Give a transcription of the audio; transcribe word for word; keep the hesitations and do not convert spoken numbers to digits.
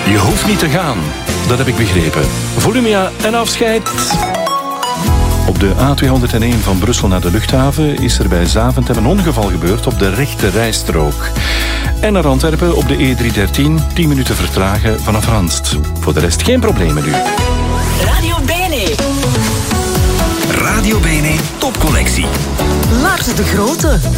Je hoeft niet te gaan, dat heb ik begrepen. Volumia en afscheid. Op de A tweehonderdéén van Brussel naar de luchthaven is er bij Zaventem een ongeval gebeurd op de rechte rijstrook. En naar Antwerpen op de E driehonderddertien, tien minuten vertragen vanaf Randst. Voor de rest geen problemen nu. Radio Bene. Radio Bene topcollectie. Lars de Grote.